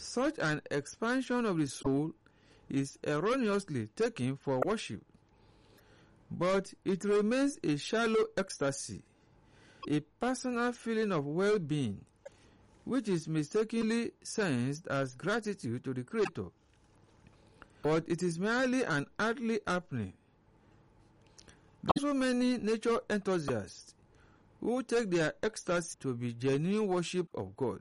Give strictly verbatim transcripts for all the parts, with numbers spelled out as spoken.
Such an expansion of the soul is erroneously taken for worship, but it remains a shallow ecstasy, a personal feeling of well-being, which is mistakenly sensed as gratitude to the Creator. But it is merely an earthly happening. There are so many nature enthusiasts who take their ecstasy to be genuine worship of God.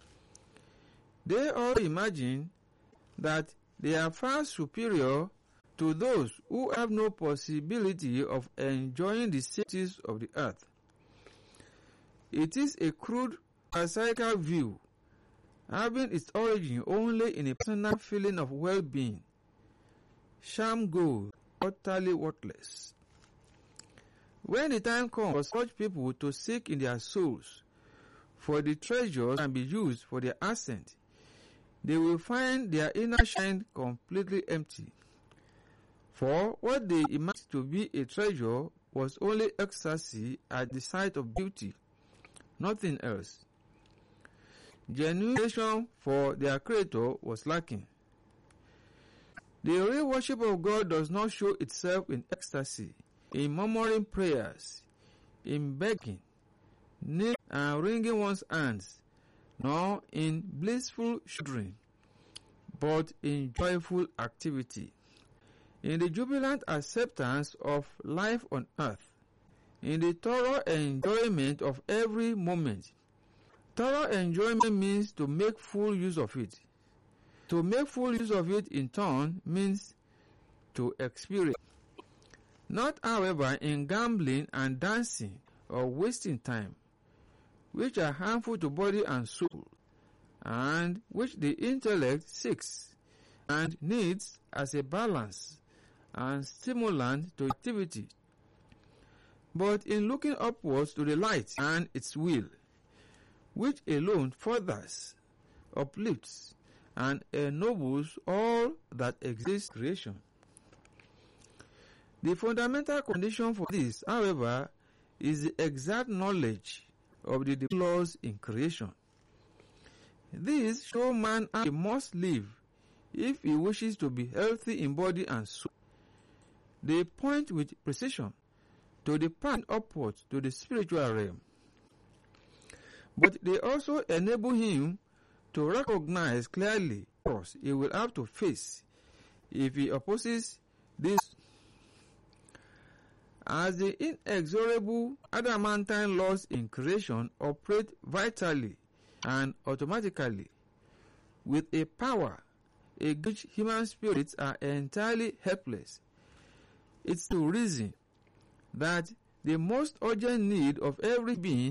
They all imagine that they are far superior to those who have no possibility of enjoying the safeties of the earth. It is a crude, pharisaical view, having its origin only in a personal feeling of well-being. Sham gold, utterly worthless. When the time comes for such people to seek in their souls for the treasures that can be used for their ascent, they will find their inner shine completely empty. For what they imagined to be a treasure was only ecstasy at the sight of beauty, nothing else. Genuine adoration for their Creator was lacking. The real worship of God does not show itself in ecstasy, in murmuring prayers, in begging, kneeling and wringing one's hands, nor in blissful shuddering, but in joyful activity, in the jubilant acceptance of life on earth, in the thorough enjoyment of every moment. Thorough enjoyment means to make full use of it. To make full use of it in turn means to experience. Not, however, in gambling and dancing or wasting time, which are harmful to body and soul, and which the intellect seeks and needs as a balance and stimulant to activity, but in looking upwards to the light and its will, which alone furthers, uplifts, and ennobles all that exists in creation. The fundamental condition for this, however, is the exact knowledge of the divine laws in creation. These show man how he must live if he wishes to be healthy in body and soul. They point with precision to the path upwards to the spiritual realm. But they also enable him to recognize clearly what he will have to face if he opposes this. As the inexorable adamantine laws in creation operate vitally and automatically with a power against which human spirits are entirely helpless, it's to reason that the most urgent need of every being